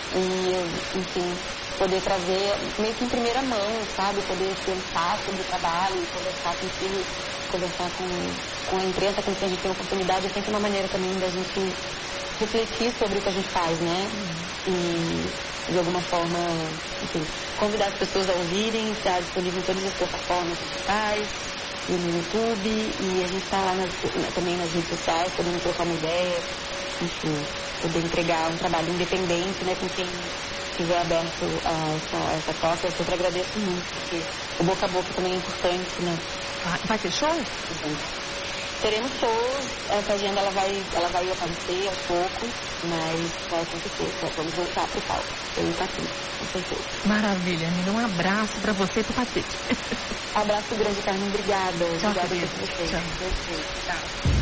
E, enfim, poder trazer meio que em primeira mão, sabe? Poder pensar sobre o trabalho, conversar contigo, conversar com a imprensa, com quem a gente tem oportunidade, é sempre uma maneira também da gente refletir sobre o que a gente faz, né? E, de alguma forma, enfim, convidar as pessoas a ouvirem, estar disponível em todas as plataformas digitais, e no YouTube, e a gente está lá também nas redes sociais, podendo trocar uma ideia, enfim, poder entregar um trabalho independente, né, com quem estiver aberto a essa troca. Eu sempre agradeço muito, porque o boca a boca também é importante, né? Vai ter show? Teremos shows, essa agenda ela vai aparecer aos poucos, mas vai acontecer. Vamos voltar pro palco. Eu estou aqui, com certeza. Maravilha, amiga. Um abraço pra você e pro Patrick. Abraço grande, Carmen. Obrigada. Tchau, obrigada querida. por você. Tchau. Tchau.